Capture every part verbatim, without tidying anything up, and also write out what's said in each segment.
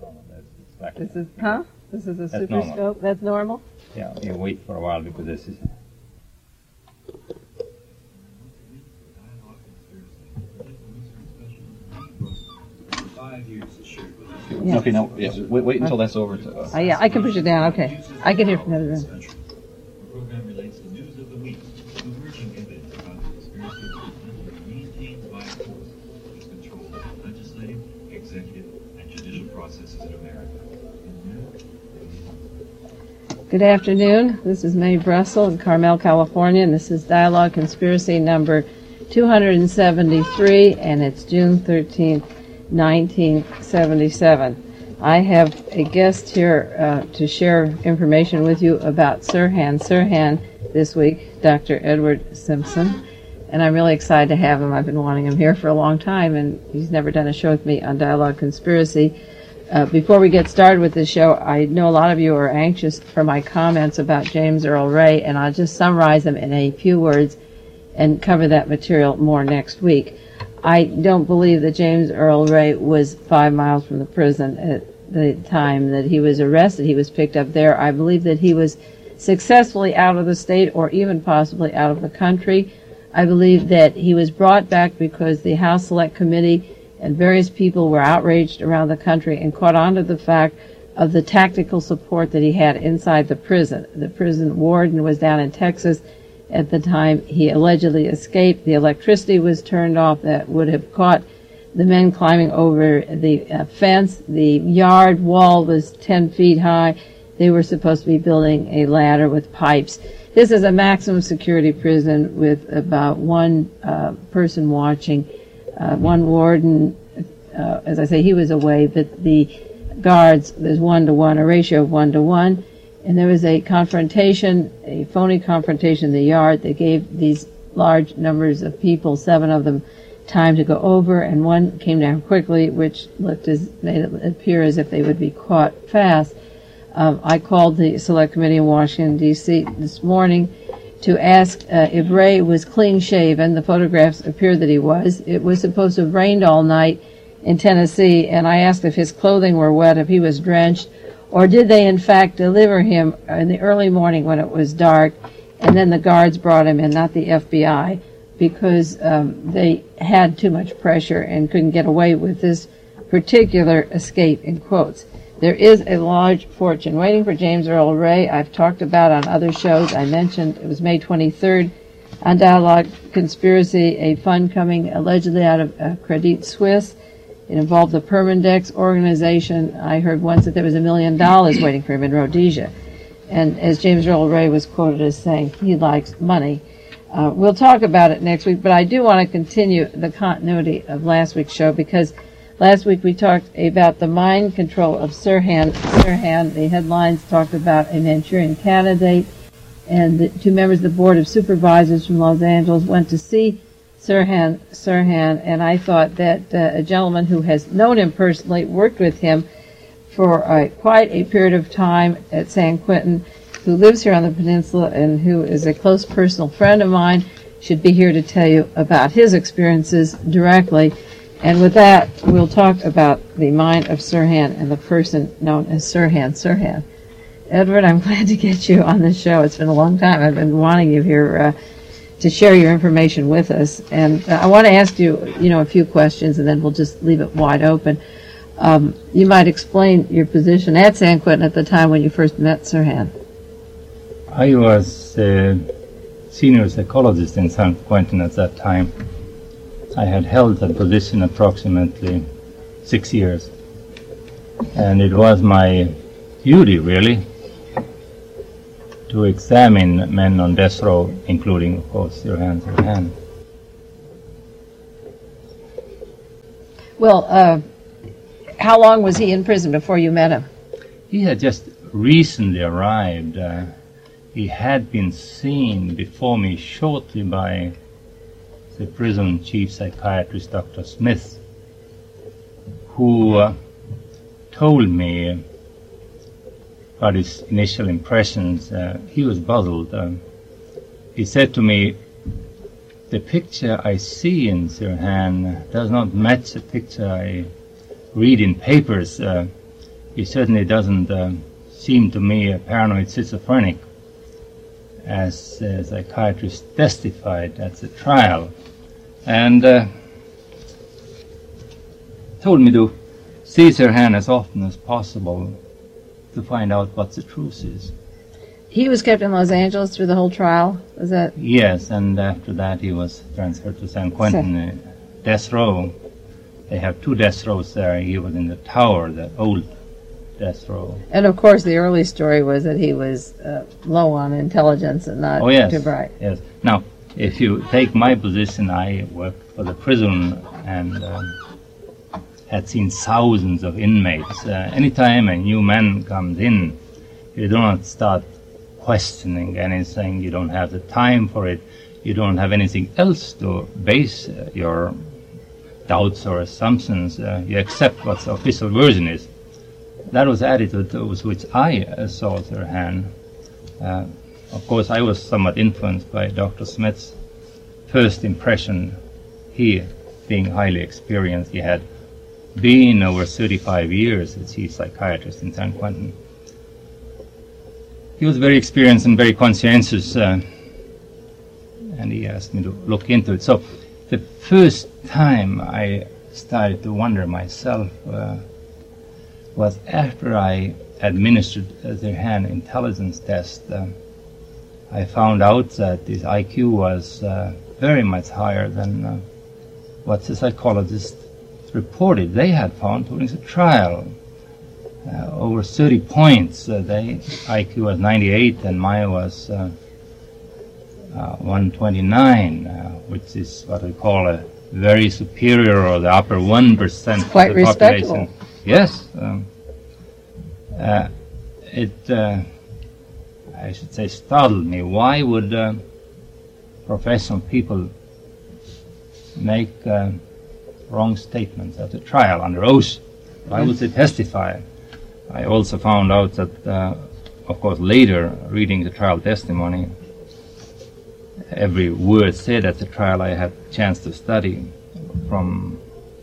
normal. That's, it's back This is, huh? This is a That's super normal. scope? That's normal? Yeah, you wait for a while because this is... Yeah. Okay, no, yes, wait, wait until that's over. To, uh, Oh, yeah, I can push it down, okay. I can hear from the other room. The program relates the news of the week, emerging evidence about the conspiracy to maintained by force, which controls the legislative, executive, and judicial processes in America. Good afternoon. This is Mae Brussel in Carmel, California, and this is Dialogue Conspiracy number two hundred seventy-three, and it's June thirteenth, nineteen seventy-seven. I have a guest here uh, to share information with you about Sirhan Sirhan this week, Doctor Edward Simpson, and I'm really excited to have him. I've been wanting him here for a long time, and he's never done a show with me on Dialogue Conspiracy. Uh, before we get started with this show, I know a lot of you are anxious for my comments about James Earl Ray, and I'll just summarize them in a few words and cover that material more next week. I don't believe that James Earl Ray was five miles from the prison at the time that he was arrested. He was picked up there. I believe that he was successfully out of the state or even possibly out of the country. I believe that he was brought back because the House Select Committee and various people were outraged around the country and caught on to the fact of the tactical support that he had inside the prison. The prison warden was down in Texas at the time he allegedly escaped. The electricity was turned off that would have caught the men climbing over the uh, fence. The yard wall was ten feet high. They were supposed to be building a ladder with pipes. This is a maximum security prison with about one uh, person watching. Uh, one warden, uh, as I say, he was away, but the guards, there's one to one, a ratio of one to one. And there was a confrontation, a phony confrontation in the yard. They gave these large numbers of people, seven of them, time to go over, and one came down quickly, which looked as, made it appear as if they would be caught fast. Um, I called the Select Committee in Washington, D C this morning to ask uh, if Ray was clean-shaven. The photographs appeared that he was. It was supposed to have rained all night in Tennessee, and I asked if his clothing were wet, if he was drenched, or did they in fact deliver him in the early morning when it was dark, and then the guards brought him in, not the F B I, because um, they had too much pressure and couldn't get away with this particular escape, in quotes. There is a large fortune waiting for James Earl Ray. I've talked about on other shows. I mentioned it was May twenty-third on Dialogue Conspiracy, a fund coming allegedly out of uh, Credit Suisse. It involved the Permindex organization. I heard once that there was a million dollars waiting for him in Rhodesia. And as James Earl Ray was quoted as saying, he likes money. Uh, we'll talk about it next week, but I do want to continue the continuity of last week's show because last week we talked about the mind control of Sirhan. Sirhan, the headlines talked about a Manchurian candidate, and the two members of the Board of Supervisors from Los Angeles went to see Sirhan, Sirhan, and I thought that uh, a gentleman who has known him personally, worked with him for uh, quite a period of time at San Quentin, who lives here on the peninsula and who is a close personal friend of mine, should be here to tell you about his experiences directly. And with that, we'll talk about the mind of Sirhan and the person known as Sirhan Sirhan. Edward, I'm glad to get you on this show. It's been a long time. I've been wanting you here uh, to share your information with us. And uh, I want to ask you, you know, a few questions, and then we'll just leave it wide open. Um, you might explain your position at San Quentin at the time when you first met Sirhan. I was a senior psychologist in San Quentin at that time. I had held that position approximately six years. And it was my duty, really, to examine men on death row, including, of course, Sirhan Sirhan. Well, uh, how long was he in prison before you met him? He had just recently arrived. Uh, he had been seen before me shortly by the prison chief psychiatrist, Doctor Smith, who uh, told me about his initial impressions. Uh, he was puzzled. Uh, he said to me, "The picture I see in Sirhan does not match the picture I read in papers. Uh, he certainly doesn't uh, seem to me a paranoid schizophrenic, as uh, psychiatrists testified at the trial, and uh, told me to see Sirhan as often as possible to find out what the truth is. He was kept in Los Angeles through the whole trial? Was that? Yes, and after that he was transferred to San Quentin uh, death row. They have two death rows there. He was in the tower, the old death row. And of course, the early story was that he was uh, low on intelligence and not oh, yes, too bright. Yes. Now, if you take my position, I worked for the prison and um, had seen thousands of inmates. Uh, anytime a new man comes in, you do not start questioning anything. You don't have the time for it. You don't have anything else to base uh, your doubts or assumptions. Uh, you accept what the official version is. That was the attitude with which I uh, saw Sirhan. Uh, of course, I was somewhat influenced by Doctor Smith's first impression. He, being highly experienced, he had been over thirty-five years a chief psychiatrist in San Quentin. He was very experienced and very conscientious, uh, and he asked me to look into it. So the first time I started to wonder myself uh, was after I administered uh, Sirhan intelligence test. Uh, I found out that his I Q was uh, very much higher than uh, what the psychologists reported they had found during the trial. Uh, over thirty points. Uh, they I Q was ninety-eight and mine was uh, uh, one twenty-nine, uh, which is what we call a very superior, or the upper one percent of quite the respectable. population. Yes. Um, uh, it, uh, I should say, startled me. Why would uh, professional people make uh, wrong statements at a trial under oath? Why would they testify? I also found out that, uh, of course, later, reading the trial testimony, every word said at the trial I had a chance to study from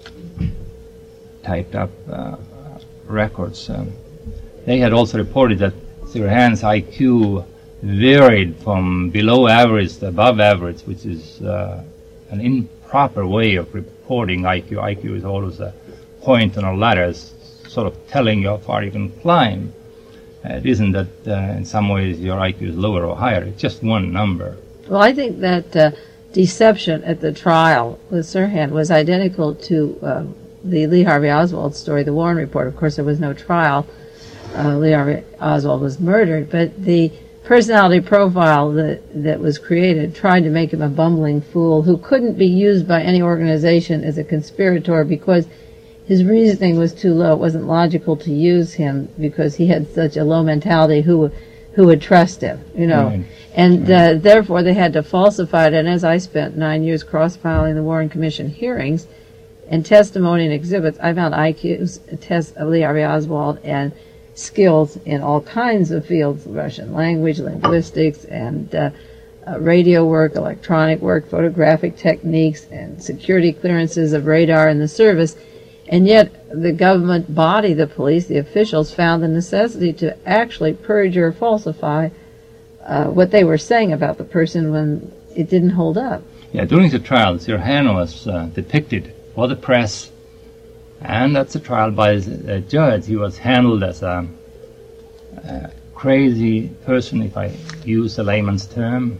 typed up uh, records. Um, they had also reported that Sirhan's I Q varied from below average to above average, which is uh, an improper way of reporting I Q. I Q is always a point on a ladder, sort of telling you how far you can climb. Uh, it isn't that uh, in some ways your I Q is lower or higher. It's just one number. Well, I think that uh, deception at the trial with Sirhan was identical to uh, the Lee Harvey Oswald story, the Warren Report. Of course, there was no trial. Uh, Lee Harvey Oswald was murdered, but the personality profile that, that was created tried to make him a bumbling fool who couldn't be used by any organization as a conspirator because his reasoning was too low. It wasn't logical to use him because he had such a low mentality. Who who would trust him, you know? Right. And uh, therefore they had to falsify it. And as I spent nine years cross-filing the Warren Commission hearings and testimony and exhibits, I found I Qs, tests of Lee Harvey Oswald, and skills in all kinds of fields: Russian language, linguistics, and uh, uh, radio work, electronic work, photographic techniques, and security clearances of radar in the service. And yet the government body, the police, the officials, found the necessity to actually purge or falsify uh, what they were saying about the person when it didn't hold up. Yeah, during the trial, Sirhan was uh, depicted for the press and at the trial by the judge. He was handled as a, a crazy person, if I use a layman's term,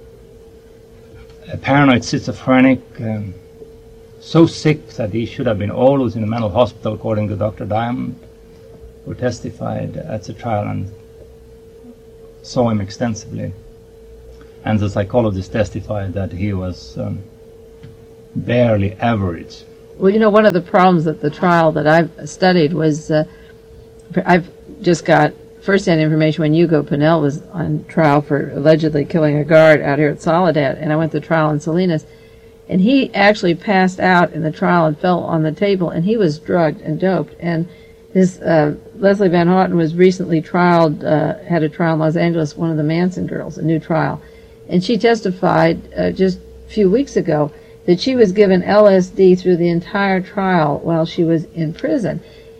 a paranoid schizophrenic, um, so sick that he should have been always in a mental hospital, according to Doctor Diamond, who testified at the trial and saw him extensively. And the psychologist testified that he was um, barely average. Well, you know, one of the problems at the trial that I've studied was uh, I've just got first-hand information when Hugo Pinell was on trial for allegedly killing a guard out here at Soledad, and I went to trial in Salinas. And he actually passed out in the trial and fell on the table, and he was drugged and doped. And his uh, Leslie Van Houten was recently trialed, uh, had a trial in Los Angeles, one of the Manson girls, a new trial. And she testified uh, just a few weeks ago that she was given L S D through the entire trial while she was in prison.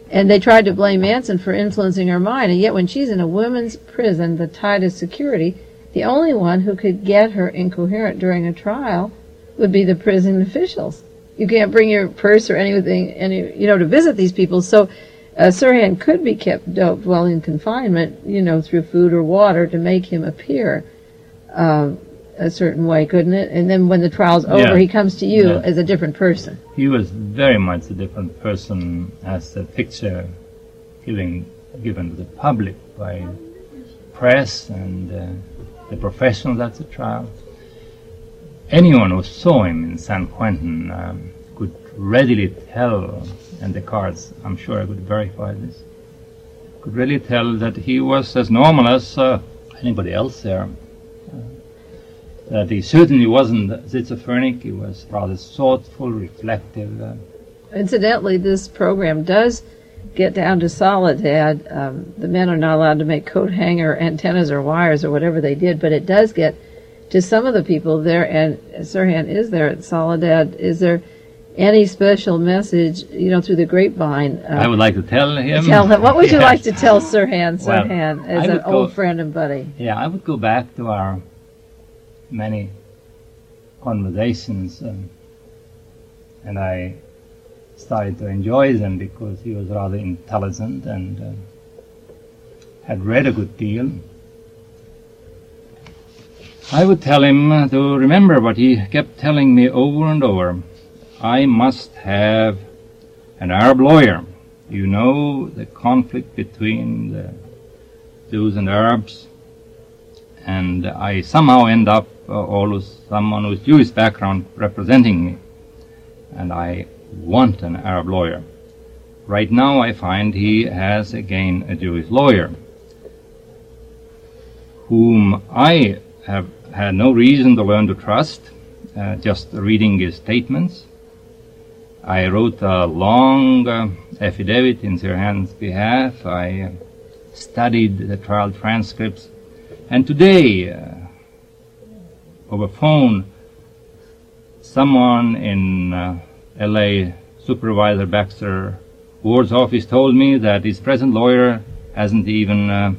And they tried to blame Manson for influencing her mind, and yet when she's in a women's prison, the tightest security, the only one who could get her incoherent during a trial would be the prison officials. You can't bring your purse or anything, any, you know, to visit these people. So uh, Sirhan could be kept doped while in confinement, you know, through food or water to make him appear uh, a certain way, couldn't it? And then when the trial's over, Yeah. he comes to you Yeah. as a different person. He was very much a different person as a picture given, given to the public by press and uh, the professionals at the trial. Anyone who saw him in San Quentin um, could readily tell, and the cards, I'm sure I could verify this, could really tell that he was as normal as uh, anybody else there. That he certainly wasn't schizophrenic. He was rather thoughtful, reflective. Uh, Incidentally, this program does get down to Soledad. Um, the men are not allowed to make coat hanger antennas or wires or whatever they did, but it does get to some of the people there, and Sirhan is there at Soledad. Is there any special message, you know, through the grapevine? Uh, I would like to tell him. Tell him. What would you Yeah. like to tell Sirhan, Well, Sirhan, as I an would go- old friend and buddy? Yeah, I would go back to our many conversations, um, and I started to enjoy them because he was rather intelligent and uh, had read a good deal. I would tell him uh, to remember what he kept telling me over and over. I must have an Arab lawyer. You know the conflict between the Jews and Arabs, and I somehow end up uh, always someone with Jewish background representing me, and I want an Arab lawyer. Right now I find he has again a Jewish lawyer, whom I have had no reason to learn to trust, uh, just reading his statements. I wrote a long uh, affidavit in Sirhan's behalf. I uh, studied the trial transcripts. And today, uh, over phone, someone in uh, L A, Supervisor Baxter Ward's office, told me that his present lawyer hasn't even uh,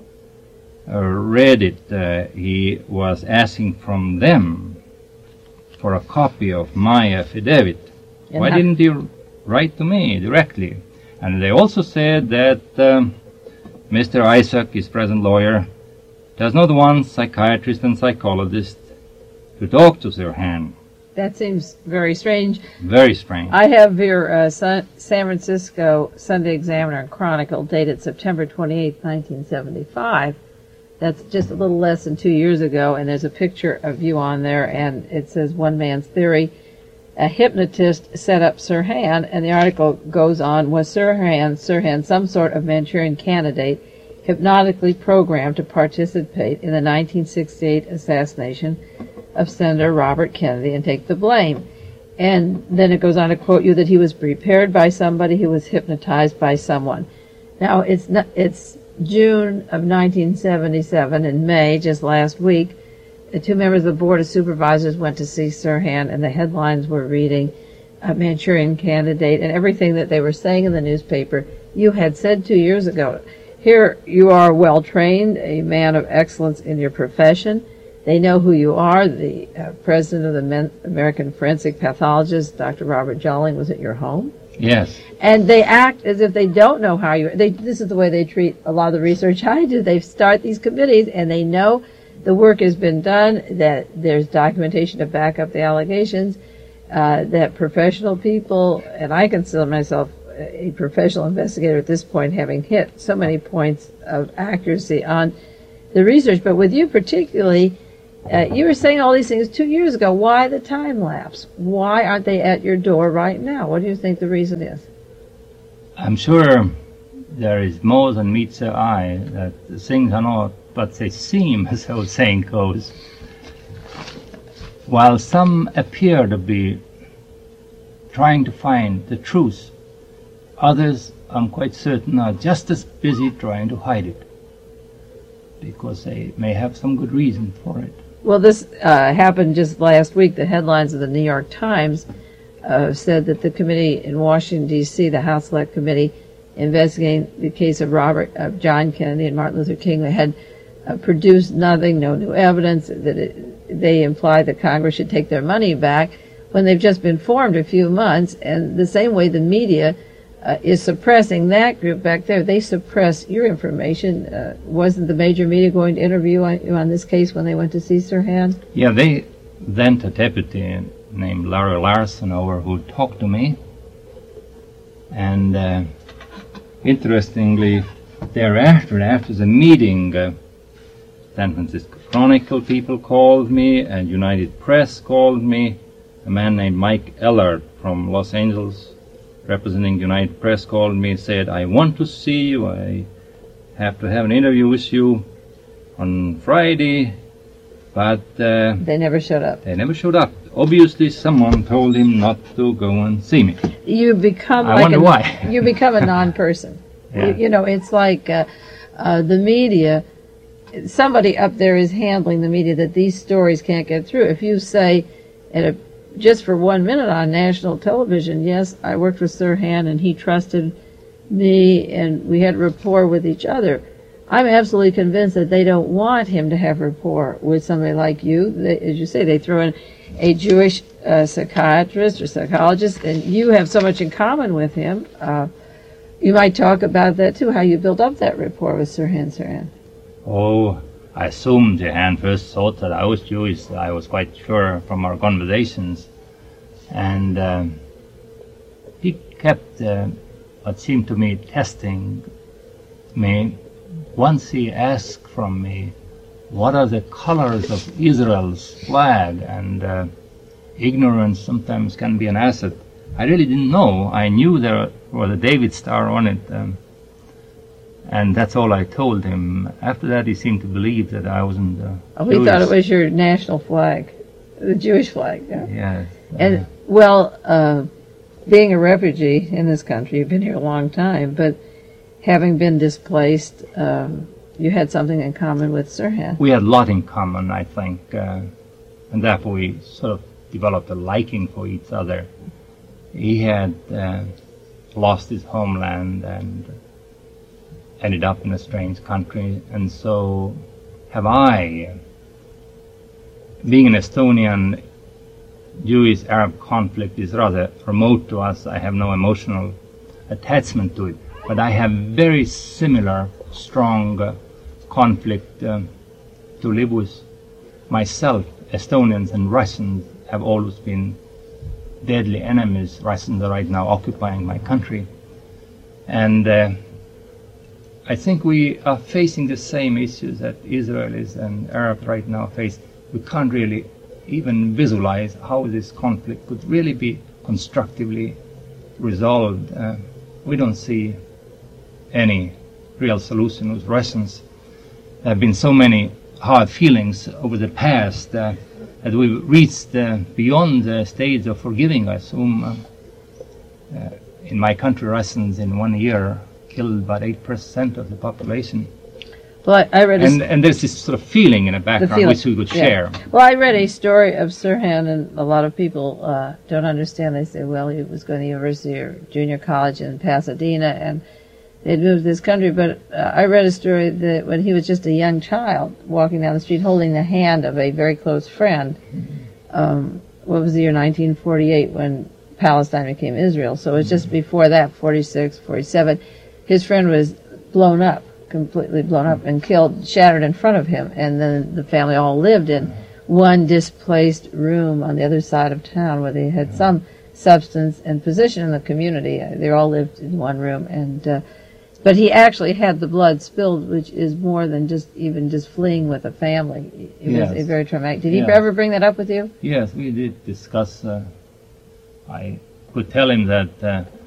uh, read it. Uh, he was asking from them for a copy of my affidavit. And Why how- didn't you write to me directly? And they also said that um, Mister Isaac, his present lawyer, does not want psychiatrists and psychologists to talk to Sirhan. That seems very strange. Very strange. I have your uh, San San Francisco Sunday Examiner and Chronicle dated September twenty-eighth, nineteen seventy-five. That's just a little less than two years ago, and there's a picture of you on there, and it says One Man's Theory. A hypnotist set up Sirhan, and the article goes on, was Sirhan, Sirhan some sort of Manchurian candidate hypnotically programmed to participate in the nineteen sixty-eight assassination of Senator Robert Kennedy and take the blame? And then it goes on to quote you that he was prepared by somebody who was hypnotized by someone. Now, it's not, it's June of nineteen seventy-seven. In May, just last week, the two members of the Board of Supervisors went to see Sirhan, and the headlines were reading a Manchurian candidate, and everything that they were saying in the newspaper you had said two years ago. Here you are, well-trained, a man of excellence in your profession. They know who you are. The uh, president of the Men- American Forensic Pathologist, Doctor Robert Jolling, was at your home. Yes. And they act as if they don't know how you. They, this is the way they treat a lot of the research I do. They start these committees, and they know the work has been done, that there's documentation to back up the allegations, uh, that professional people, and I consider myself a professional investigator at this point, having hit so many points of accuracy on the research. But with you particularly, uh, you were saying all these things two years ago. Why the time lapse? Why aren't they at your door right now? What do you think the reason is? I'm sure there is more than meets the eye, that things are not but they seem, as the old saying goes. While some appear to be trying to find the truth, others, I'm quite certain, are just as busy trying to hide it, because they may have some good reason for it. Well, this uh, happened just last week. The headlines of the New York Times uh, said that the committee in Washington, D C, the House Select Committee, investigating the case of Robert, of John Kennedy and Martin Luther King. They had uh, produced nothing, no new evidence. That it, they implied that Congress should take their money back when they've just been formed a few months. And the same way the media uh, is suppressing that group back there, they suppress your information. Uh, wasn't the major media going to interview on, on this case when they went to see Sirhan? Yeah, they sent a deputy named Larry Larson over who talked to me. And uh, interestingly, thereafter, after the meeting, uh, San Francisco Chronicle people called me, and United Press called me. A man named Mike Ellard from Los Angeles, representing United Press, called me and said, I want to see you. I have to have an interview with you on Friday. But uh, they never showed up. They never showed up. Obviously, someone told him not to go and see me. You become I like wonder a, why. You become a non-person. Yeah. you, you know, it's like uh, uh, the media. Somebody up there is handling the media that these stories can't get through. If you say, at a, just for one minute on national television, yes, I worked with Sirhan and he trusted me and we had rapport with each other, I'm absolutely convinced that they don't want him to have rapport with somebody like you. They, as you say, they throw in a Jewish uh, psychiatrist or psychologist, and you have so much in common with him. Uh, you might talk about that too, how you built up that rapport with Sirhan Sirhan. Oh, I assumed Sirhan first thought that I was Jewish. I was quite sure from our conversations. And uh, he kept, uh, what seemed to me, testing me. Once he asked from me, what are the colors of Israel's flag? And uh, ignorance sometimes can be an asset. I really didn't know. I knew there was a David star on it. Um, and that's all I told him. After that, he seemed to believe that I wasn't uh, Oh, he Jewish. thought it was your national flag, the Jewish flag. Yeah. Yes. And, uh, well, uh, being a refugee in this country, you've been here a long time, but having been displaced, um, you had something in common with Sirhan. We had a lot in common, I think, uh, and therefore we sort of developed a liking for each other. He had uh, lost his homeland and ended up in a strange country, and so have I. Being an Estonian, Jewish-Arab conflict is rather remote to us. I have no emotional attachment to it. But I have very similar, strong uh, conflict um, to live with myself. Estonians and Russians have always been deadly enemies. Russians are right now occupying my country. And uh, I think we are facing the same issues that Israelis and Arabs right now face. We can't really even visualize how this conflict could really be constructively resolved. Uh, we don't see any real solution with Russians. There have been so many hard feelings over the past uh, that we've reached uh, beyond the stage of forgiving us, whom uh, uh, in my country Russians in one year killed about eight percent of the population. Well, I, I read a And, and there's this sort of feeling in the background feeling, which we could yeah. share. Well, I read a story of Sirhan, and a lot of people uh, don't understand. They say, well, he was going to university or junior college in Pasadena, and they'd moved to this country. But uh, I read a story that when he was just a young child, walking down the street holding the hand of a very close friend, um, what was the year, nineteen forty-eight, when Palestine became Israel. So it was just before that, forty-six, forty-seven, his friend was blown up. completely blown up and killed, shattered in front of him, and then the family all lived in one displaced room on the other side of town where they had some substance and position in the community. They all lived in one room, and uh, but he actually had the blood spilled, which is more than just even just fleeing with a family. It Yes. was a very traumatic. Did he Yes. ever bring that up with you? Yes, we did discuss. Uh, I could tell him that uh,